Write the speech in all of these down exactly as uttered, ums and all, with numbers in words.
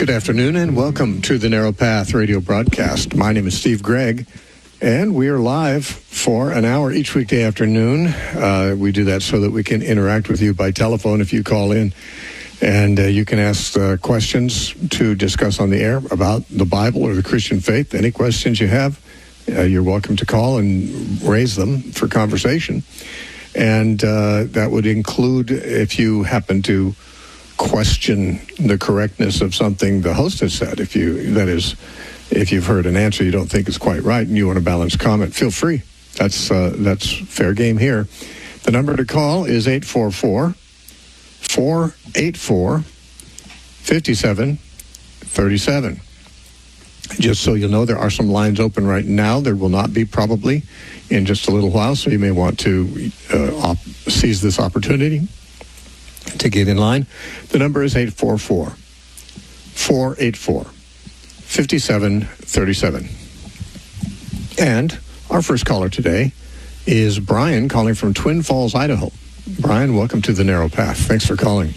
Good afternoon and welcome to the Narrow Path radio broadcast. My name is Steve Gregg, and we are live for an hour each weekday afternoon. Uh, we do that so that we can interact with you by telephone if you call in, and uh, you can ask uh, questions to discuss on the air about the Bible or the Christian faith. Any questions you have, uh, you're welcome to call and raise them for conversation. And uh, that would include if you happen to question the correctness of something the host has said. If you, that is, if you've heard an answer you don't think is quite right and you want a balanced comment, feel free. That's uh, that's fair game here. The number to call is eight four four, four eight four, five seven three seven. Just so you'll know, there are some lines open right now. There will not be probably in just a little while, so you may want to uh, op- seize this opportunity to get in line. The number is eight four four, four eight four, five seven three seven. And our first caller today is Brian, calling from Twin Falls, Idaho. Brian, welcome to the Narrow Path. Thanks for calling.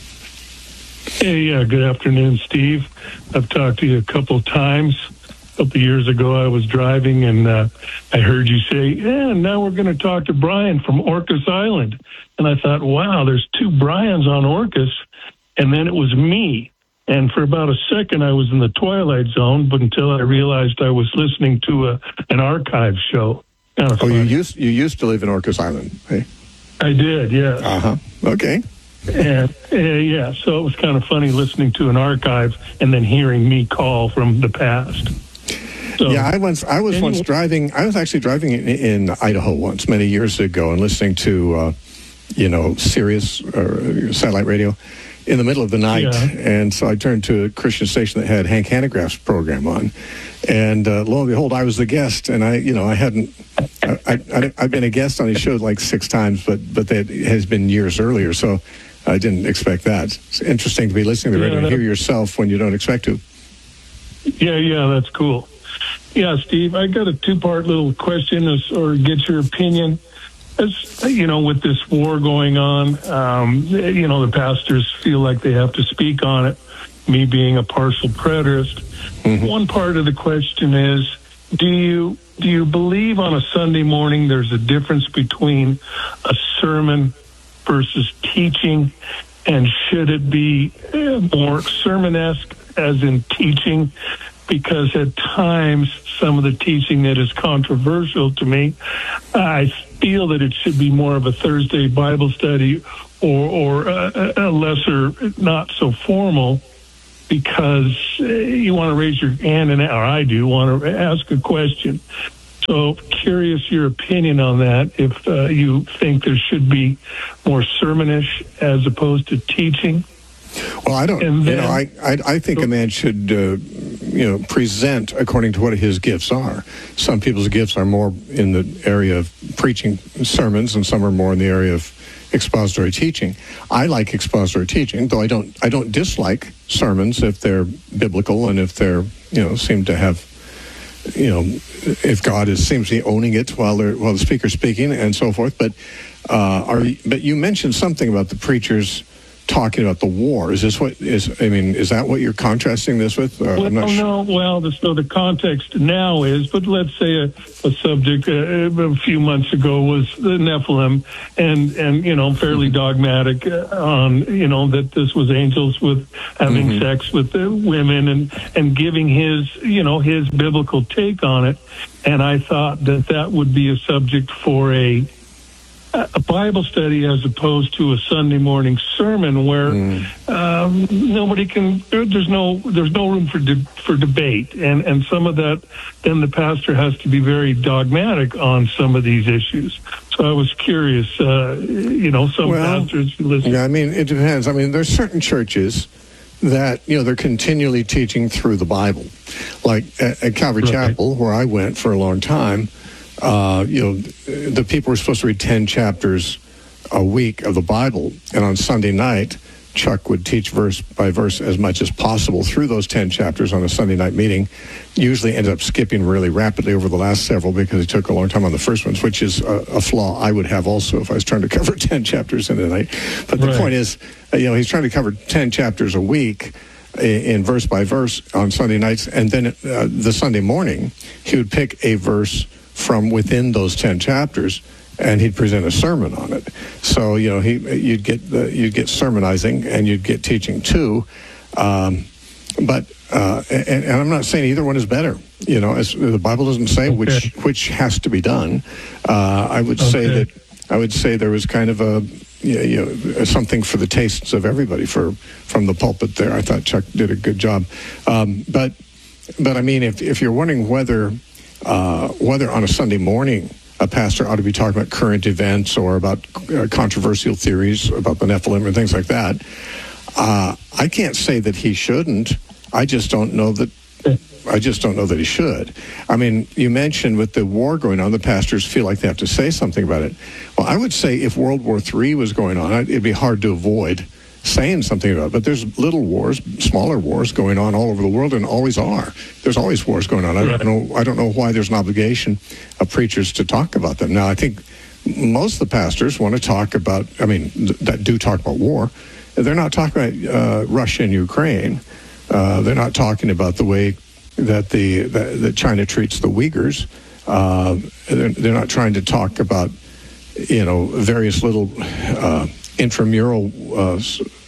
Hey, uh, good afternoon, Steve. I've talked to you a couple times. A couple years ago, I was driving, and uh, I heard you say, yeah, now we're going to talk to Brian from Orcas Island. And I thought, wow, there's two Brians on Orcas. And then it was me. And for about a second, I was in the Twilight Zone, but until I realized I was listening to a, an archive show. Kind of oh, funny. you used you used to live in Orcas Island, hey? I did, yeah. Uh-huh. Okay. And uh, yeah, so it was kind of funny listening to an archive and then hearing me call from the past. So, yeah, I once I was anyway. once driving. I was actually driving in, in Idaho once, many years ago, and listening to, uh, you know, Sirius or satellite radio in the middle of the night. Yeah. And so I turned to a Christian station that had Hank Hanegraaff's program on, and uh, lo and behold, I was the guest. And I, you know, I hadn't. I, I, I've been a guest on his show like six times, but but that has been years earlier, so I didn't expect that. It's interesting to be listening to the Yeah, radio and hear yourself when you don't expect to. Yeah, yeah, that's cool. Yeah, Steve, I got a two-part little question, or get your opinion. As you know, with this war going on, um, you know, the pastors feel like they have to speak on it. Me being a partial preterist, mm-hmm. One part of the question is: Do you do you believe on a Sunday morning there's a difference between a sermon versus teaching, and should it be more sermon-esque as in teaching? Because at times, some of the teaching that is controversial to me, I feel that it should be more of a Thursday Bible study or, or a, a lesser, not so formal, because you want to raise your hand, and or I do, want to ask a question. So curious your opinion on that, if uh, you think there should be more sermonish as opposed to teaching. Well, I don't, And then, you know, I, I, I think a man should, uh, you know, present according to what his gifts are. Some people's gifts are more in the area of preaching sermons, and some are more in the area of expository teaching. I like expository teaching, though I don't, I don't dislike sermons if they're biblical and if they're, you know, seem to have, you know, if God is seems to be owning it while they're, while the speaker's speaking and so forth. But, uh, are, but you mentioned something about the preachers talking about the war. Is this what is, I mean, is that what you're contrasting this with? Uh, well, I'm not no, sure. well, the, so the context now is, but let's say a, a subject uh, a few months ago was the Nephilim, and, and you know, fairly dogmatic on, you know, that this was angels with having mm-hmm. sex with the women, and, and giving his, you know, his biblical take on it. And I thought that that would be a subject for a a Bible study as opposed to a Sunday morning sermon where mm. um, nobody can. There's no. There's no room for de- for debate, and and some of that. Then the pastor has to be very dogmatic on some of these issues. So I was curious. Uh, you know, some well, pastors listen. Yeah, I mean, it depends. I mean, there's certain churches that, you know, they're continually teaching through the Bible, like at, at Calvary right. Chapel, where I went for a long time. Uh, you know, the people were supposed to read ten chapters a week of the Bible, and on Sunday night, Chuck would teach verse by verse as much as possible through those ten chapters on a Sunday night meeting. Usually ended up skipping really rapidly over the last several because he took a long time on the first ones, which is a, a flaw I would have also if I was trying to cover ten chapters in a night. But the right. point is, you know, he's trying to cover ten chapters a week. in verse by verse on Sunday nights, and then uh, the Sunday morning he would pick a verse from within those ten chapters, and he'd present a sermon on it. So you know, he you'd get the, you'd get sermonizing and you'd get teaching too. Um, but uh, and, and I'm not saying either one is better. You know, as the Bible doesn't say okay. which which has to be done. Uh, I would okay. say that I would say there was kind of a you know, something for the tastes of everybody for from the pulpit there. I thought Chuck did a good job. Um, but but I mean, if if you're wondering whether uh, whether on a Sunday morning a pastor ought to be talking about current events or about uh, controversial theories about the Nephilim and things like that, uh, I can't say that he shouldn't. I just don't know that. I just don't know that he should. I mean, you mentioned with the war going on, the pastors feel like they have to say something about it. Well, I would say if World War Three was going on, it'd be hard to avoid saying something about it. But there's little wars, smaller wars going on all over the world, and always are. There's always wars going on. I don't know. I don't know why there's an obligation of preachers to talk about them. Now, I think most of the pastors want to talk about. I mean, that do talk about war. They're not talking about uh, Russia and Ukraine. Uh, they're not talking about the way that the that, that China treats the Uyghurs. Uh, they're, they're not trying to talk about, you know, various little uh, intramural uh,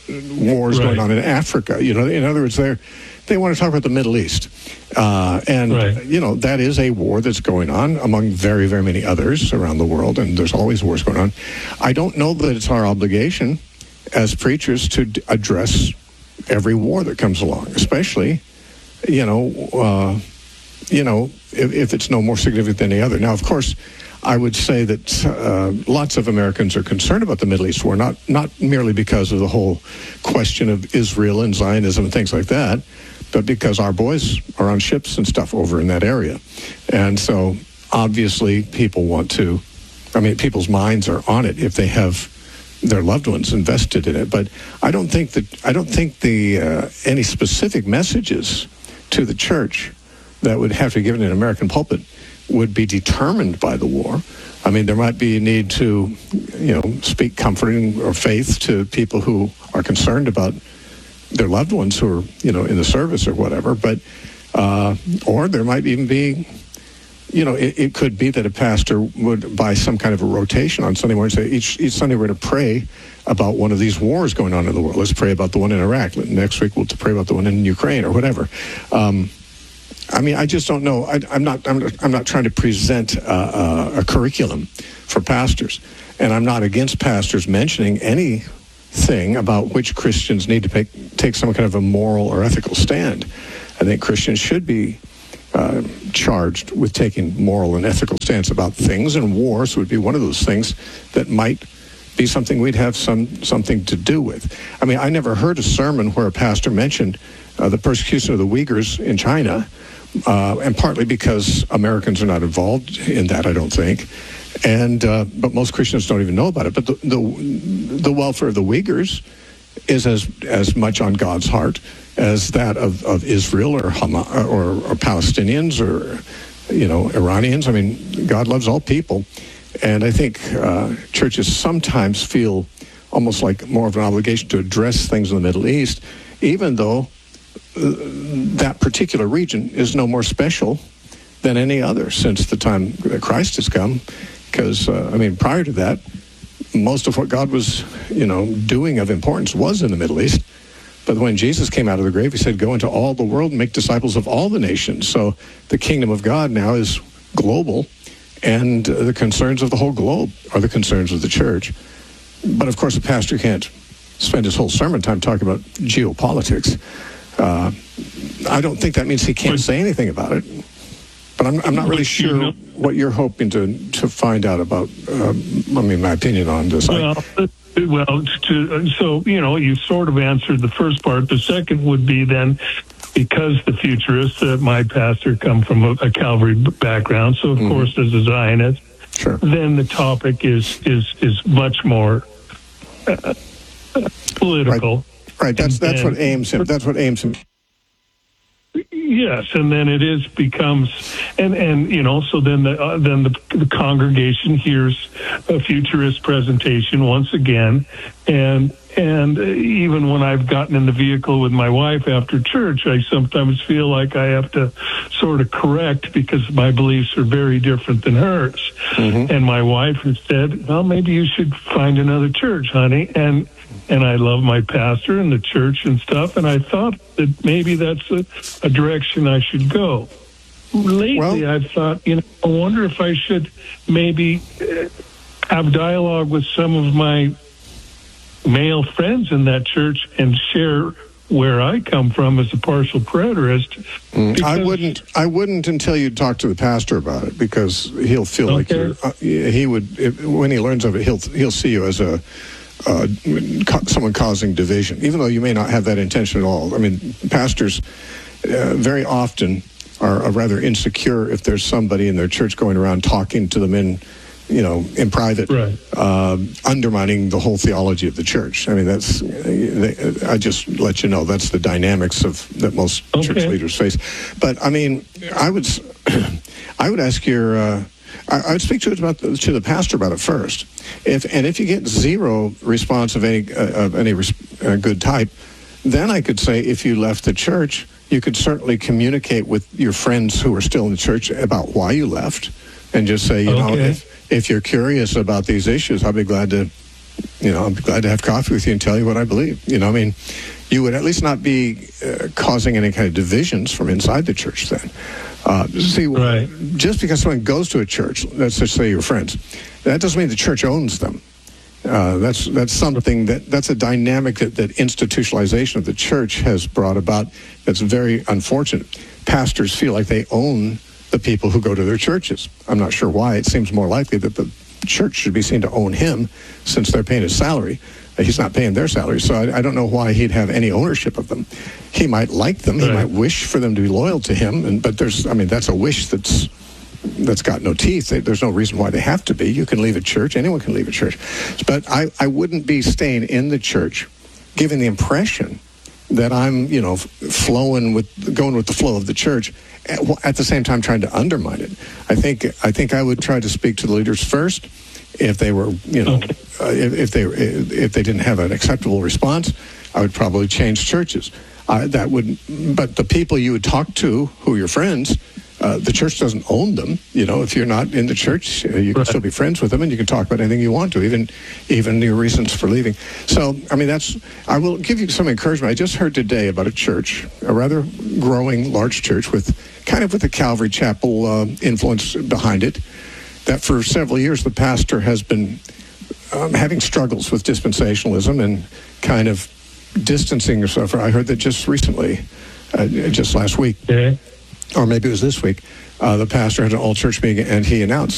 wars right. going on in Africa. You know, in other words, they're they want to talk about the Middle East, uh, and right. you know that is a war that's going on among very very many others around the world, and there's always wars going on. I don't know that it's our obligation as preachers to d- address every war that comes along, especially. You know, uh, you know, if, if it's no more significant than any other. Now, of course, I would say that uh, lots of Americans are concerned about the Middle East war, not not merely because of the whole question of Israel and Zionism and things like that, but because our boys are on ships and stuff over in that area. And so, obviously, people want to, I mean, people's minds are on it if they have their loved ones invested in it. But I don't think that, I don't think the, uh, any specific messages to the church that would have to be given in an American pulpit would be determined by the war. I mean, there might be a need to, you know, speak comforting or faith to people who are concerned about their loved ones who are, you know, in the service or whatever. But, uh, or there might even be, you know, it, it could be that a pastor would, by some kind of a rotation on Sunday morning, say, each, each Sunday we're going to pray about one of these wars going on in the world. Let's pray about the one in Iraq. Next week we'll pray about the one in Ukraine or whatever. Um, I mean, I just don't know. I, I'm not. I'm, I'm not trying to present uh, a curriculum for pastors, and I'm not against pastors mentioning anything about which Christians need to take, take some kind of a moral or ethical stand. I think Christians should be uh, charged with taking moral and ethical stance about things, and wars would be one of those things that might be something we'd have some something to do with. I mean, I never heard a sermon where a pastor mentioned uh, the persecution of the Uyghurs in China, uh, and partly because Americans are not involved in that, I don't think. And uh, but most Christians don't even know about it. But the the, the welfare of the Uyghurs is as as much on God's heart as that of, of Israel or, Hamas, or or Palestinians or, you know, Iranians. I mean, God loves all people. And I think uh, churches sometimes feel almost like more of an obligation to address things in the Middle East, even though uh, that particular region is no more special than any other since the time that Christ has come. Because, uh, I mean, prior to that, most of what God was, you know, doing of importance was in the Middle East. But when Jesus came out of the grave, he said, go into all the world and make disciples of all the nations. So the kingdom of God now is global. And uh, the concerns of the whole globe are the concerns of the church. But, of course, a pastor can't spend his whole sermon time talking about geopolitics. Uh, I don't think that means he can't say anything about it. But I'm, I'm not really sure what you're hoping to, to find out about, uh, I mean, my opinion on this. Well, well to, so, you know, you sort of answered the first part. The second would be then, because the futurists, uh, my pastor, come from a, a Calvary background, so of mm-hmm. course as a Zionist, sure. then the topic is is is much more uh, political. Right. right. That's and, that's and, what aims him. That's what aims him. Yes, and then it is becomes, and and you know, so then the uh, then the, the congregation hears a futurist presentation once again, and and even when I've gotten in the vehicle with my wife after church, I sometimes feel like I have to sort of correct because my beliefs are very different than hers. Mm-hmm. And my wife has said, "Well, maybe you should find another church, honey." And and I love my pastor and the church and stuff, and I thought that maybe that's a, a direction I should go. Lately, well, I've thought, you know, I wonder if I should maybe uh, have dialogue with some of my male friends in that church and share where I come from as a partial preterist. Mm, I wouldn't. I wouldn't until you talk to the pastor about it, because he'll feel okay. like you're. Uh, he would if, when he learns of it. He'll he'll see you as a. Uh, someone causing division, even though you may not have that intention at all. I mean, pastors uh, very often are, are rather insecure if there's somebody in their church going around talking to them in, you know, in private, right. uh, undermining the whole theology of the church. I mean, that's, they, I just let you know, that's the dynamics of that most okay. church leaders face. But I mean, I would, I would ask your, uh, I would speak to it about the, to the pastor about it first. If and if you get zero response of any uh, of any res- uh, good type, then I could say if you left the church, you could certainly communicate with your friends who are still in the church about why you left, and just say, you okay. know, if if you're curious about these issues, I'll be glad to, you know, I'll be glad to have coffee with you and tell you what I believe. You know, I mean, you would at least not be uh, causing any kind of divisions from inside the church then. Uh, see, right. just because someone goes to a church, let's just say your friends, that doesn't mean the church owns them. Uh, that's that's something that that's a dynamic that, that institutionalization of the church has brought about. That's very unfortunate. Pastors feel like they own the people who go to their churches. I'm not sure why. It seems more likely that the church should be seen to own him, since they're paying his salary. He's not paying their salary, so I, I don't know why he'd have any ownership of them. He might like them, right. he might wish for them to be loyal to him, and but there's, I mean, that's a wish that's that's got no teeth. There's no reason why they have to be. You can leave a church, anyone can leave a church, but I, I wouldn't be staying in the church, giving the impression that I'm, you know, flowing with, going with the flow of the church, at, at the same time trying to undermine it. I think I think I would try to speak to the leaders first. If they were, you know, okay. uh, if, if they if they didn't have an acceptable response, I would probably change churches. Uh, that would, but the people you would talk to, who are your friends, uh, the church doesn't own them. You know, if you're not in the church, uh, you can right. still be friends with them, and you can talk about anything you want to, even even your reasons for leaving. So, I mean, that's. I will give you some encouragement. I just heard today about a church, a rather growing, large church with kind of with a Calvary Chapel uh, influence behind it. That for several years the pastor has been um, having struggles with dispensationalism and kind of distancing himself. I heard that just recently, uh, just last week, okay. or maybe it was this week, uh, the pastor had an all-church meeting, and he announced